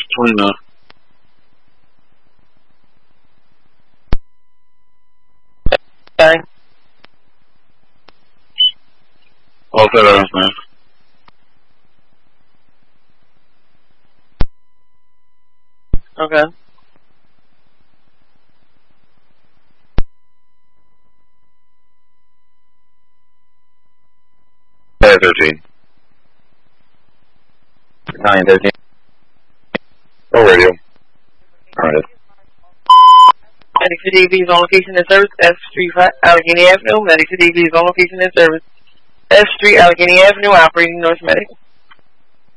29. Okay. All set items, man. Okay. Pad 13. 913. Oh, radio. Alright. Medic for DV's on location and service, F Street Allegheny Avenue. Medic for DV's on location and service, F Street Allegheny Avenue, operating North Medic.